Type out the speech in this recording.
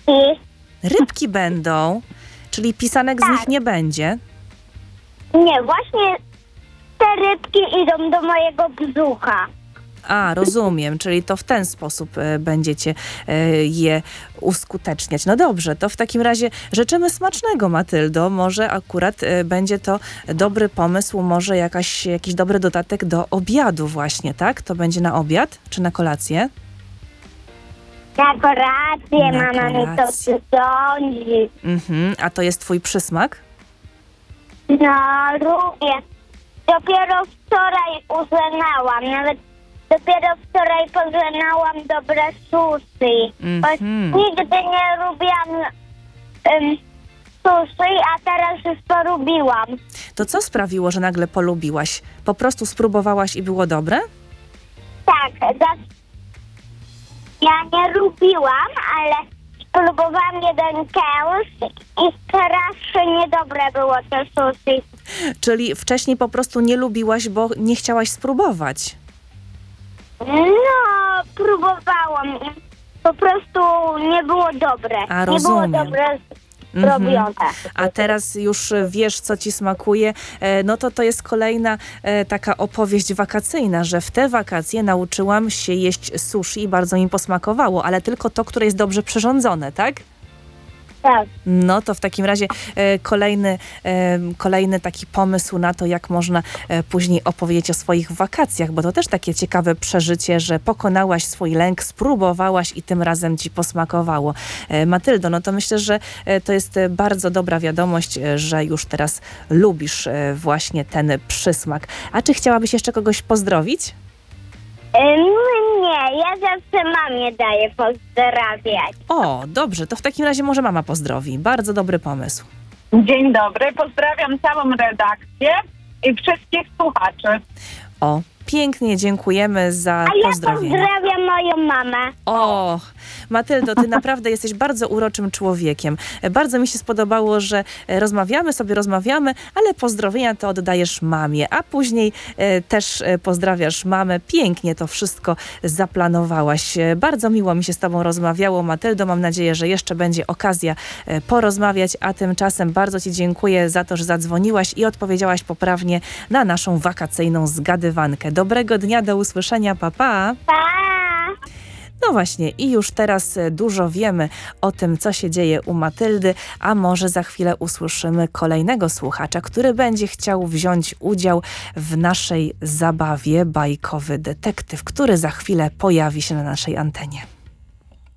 rybki. Rybki będą, czyli pisanek z nich nie będzie. Nie, właśnie te rybki idą do mojego brzucha. A, rozumiem, czyli to w ten sposób będziecie je uskuteczniać. No dobrze, to w takim razie życzymy smacznego, Matyldo. Może akurat będzie to dobry pomysł, może jakiś dobry dodatek do obiadu właśnie, tak? To będzie na obiad czy na kolację? Na kolację, Na mama mi to kolację. przysądzi. A to jest twój przysmak? No, lubię. Dopiero wczoraj uznałam, nawet dopiero wczoraj poznałam dobre sushi. Bo nigdy nie lubiłam sushi, a teraz już polubiłam. To co sprawiło, że nagle polubiłaś? Po prostu spróbowałaś i było dobre? Tak, ja nie lubiłam, ale spróbowałam jeden kęs i strasznie niedobre było to sushi. Czyli wcześniej po prostu nie lubiłaś, bo nie chciałaś spróbować. No, próbowałam i po prostu nie było dobre. A, nie było rozumiem. dobre zrobione. A teraz już wiesz, co ci smakuje, no to jest kolejna taka opowieść wakacyjna, że w te wakacje nauczyłam się jeść sushi i bardzo mi posmakowało, ale tylko to, które jest dobrze przyrządzone, tak? Tak. No to w takim razie kolejny taki pomysł na to, jak można później opowiedzieć o swoich wakacjach, bo to też takie ciekawe przeżycie, że pokonałaś swój lęk, spróbowałaś i tym razem ci posmakowało. Matyldo, no to myślę, że to jest bardzo dobra wiadomość, że już teraz lubisz właśnie ten przysmak. A czy chciałabyś jeszcze kogoś pozdrowić? Nie, ja zawsze mamie daję pozdrawiać. O, dobrze, to w takim razie może mama pozdrowi. Bardzo dobry pomysł. Dzień dobry, pozdrawiam całą redakcję i wszystkich słuchaczy. O, pięknie dziękujemy za A ja pozdrowienie. pozdrawiam moją mamę. O, Matyldo, ty naprawdę jesteś bardzo uroczym człowiekiem. Bardzo mi się spodobało, że rozmawiamy, ale pozdrowienia to oddajesz mamie, a później też pozdrawiasz mamę. Pięknie to wszystko zaplanowałaś. Bardzo miło mi się z tobą rozmawiało, Matyldo. Mam nadzieję, że jeszcze będzie okazja porozmawiać, a tymczasem bardzo ci dziękuję za to, że zadzwoniłaś i odpowiedziałaś poprawnie na naszą wakacyjną zgadywankę. Dobrego dnia, do usłyszenia, pa, pa. Pa! No właśnie, i już teraz dużo wiemy o tym, co się dzieje u Matyldy, a może za chwilę usłyszymy kolejnego słuchacza, który będzie chciał wziąć udział w naszej zabawie Bajkowy Detektyw, który za chwilę pojawi się na naszej antenie.